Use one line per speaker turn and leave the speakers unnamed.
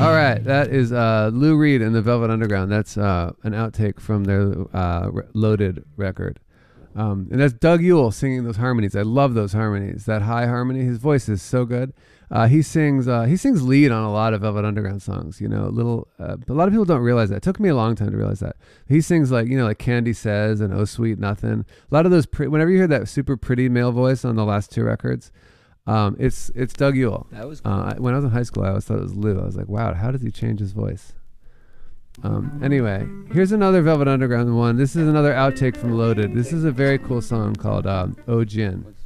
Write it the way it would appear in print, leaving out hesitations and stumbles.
All right, that is Lou Reed and the Velvet Underground. That's an outtake from their Loaded record. And that's Doug Yule singing those harmonies. I love those harmonies. That high harmony. His voice is so good. He sings lead on a lot of Velvet Underground songs. You know, a lot of people don't realize that. It took me a long time to realize that. He sings like Candy Says and Oh Sweet Nothing. A lot of those. Whenever you hear that super pretty male voice on the last two records, it's Doug Yule.
That was cool.
When I was in high school, I always thought it was Lou. I was like, wow, how does he change his voice? Anyway, here's another Velvet Underground one. This is another outtake from Loaded. This is a very cool song called Oh Gin.